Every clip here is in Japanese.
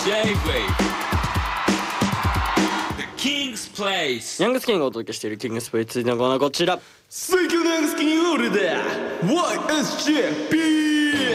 ヤングスキニーがお届けしているキングスプレイ続いてのコーナーこちら。 最強のヤングスキニー俺だ YSJP。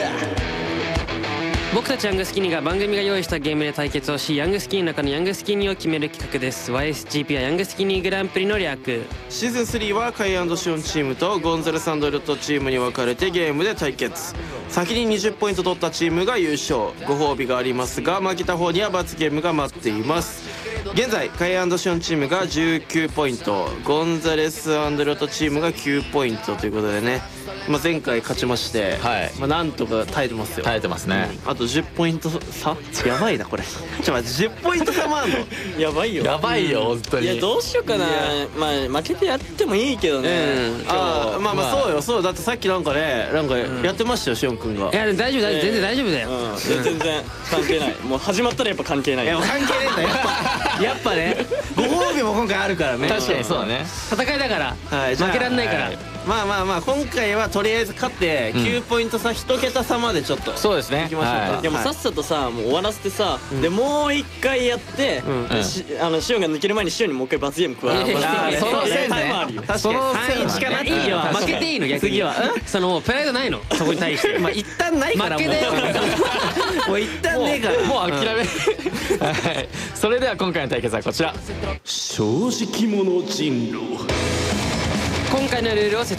僕たちヤングスキニーが番組が用意したゲームで対決をし、ヤングスキニーの中のヤングスキニーを決める企画です。 YSGP はヤングスキニーグランプリの略。 シーズン3はカイ&シオンチームとゴンザレス&ロットチームに分かれてゲームで対決。先に20ポイント取ったチームが優勝。ご褒美がありますが負けた方には罰ゲームが待っています。現在カイ&シオンチームが19ポイント、ゴンザレス&ロットチームが9ポイントということでね、前回勝ちまして、なんとか耐えてますよ。 耐えてますね。 あと10ポイント差やばいなこれ。待って10ポイント差もあんのやばいよ。 やばいよ本当に。 いやどうしようかな。負けてやってもいいけどね。 そうよ。そうだってさっきなんかねやってましたよシオン君が。 いや大丈夫全然大丈夫だよ。 全然関係ない。もう始まったらやっぱ関係ない。 関係ねえんだやっぱね。ご褒美も今回あるからね。 確かにそうだね。 戦いだから負けらんないから。 今回はとりあえず勝って9ポイント差1桁差までちょっとそうですね。 いきましょうか。 でもさっさとさもう終わらせてさ、でもう一回やってシオンが抜ける前にシオンにもう一回罰ゲーム加える。 そのせいね。 その3-1しかなっていいよ。 負けていいの逆に。次はそのプライドないのそこに対して。 一旦ないからもう。もう一旦ねえから。 もう諦め。それでは今回の対決はこちら。 正直者人狼。 今回のルールを説